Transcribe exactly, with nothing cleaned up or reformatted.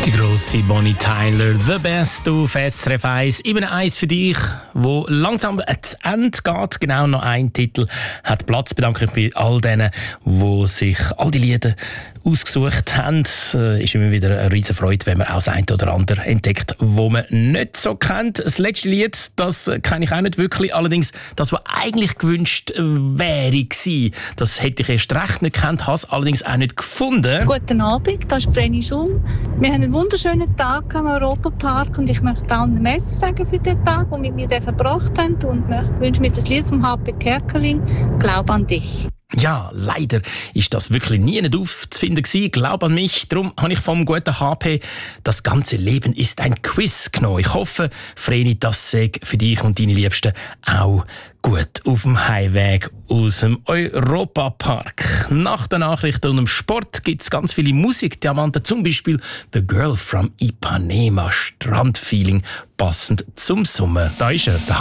Die grosse Bonnie Tyler, The Best auf S R F eins. Eben eins für dich, wo langsam ans Ende geht. Genau noch ein Titel hat Platz. Bedanke mich bei all denen, die sich all die Lieder ausgesucht haben. Es ist immer wieder eine riesen Freude, wenn man auch das eine oder andere entdeckt, wo man nicht so kennt. Das letzte Lied, das kenne ich auch nicht wirklich. Allerdings, das, was eigentlich gewünscht wäre gewesen, das hätte ich erst recht nicht gekannt, habe es allerdings auch nicht gefunden. Guten Abend, das ist Vreni Schum. Wir haben einen wunderschönen Tag am Europapark und ich möchte allen Messi sagen für den Tag, den wir mit mir verbracht haben, und wünsche mir das Lied vom H P Kerkeling, «Glaub an dich». Ja, leider ist das wirklich nie nicht aufzufinden gewesen. Glaub an mich. Darum habe ich vom guten H P «Das ganze Leben ist ein Quiz» genommen. Ich hoffe, Vreni, das sei für dich und deine Liebsten auch gut auf dem Heimweg aus dem Europapark. Nach den Nachrichten und dem Sport gibt es ganz viele Musikdiamanten, zum Beispiel «The Girl from Ipanema», Strandfeeling, passend zum Sommer. Da ist er, der